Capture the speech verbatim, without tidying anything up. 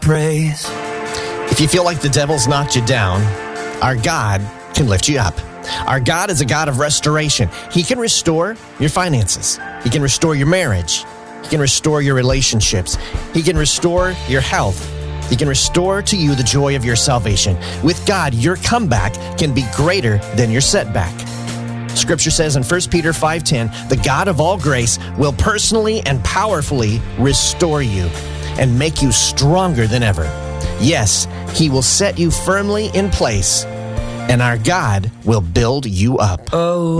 praise. If you feel like the devil's knocked you down, our God can lift you up. Our God is a God of restoration. He can restore your finances. He can restore your marriage. He can restore your relationships. He can restore your health. He can restore to you the joy of your salvation. With God, your comeback can be greater than your setback. Scripture says in First Peter five ten, the God of all grace will personally and powerfully restore you and make you stronger than ever. Yes, He will set you firmly in place, and our God will build you up. Oh.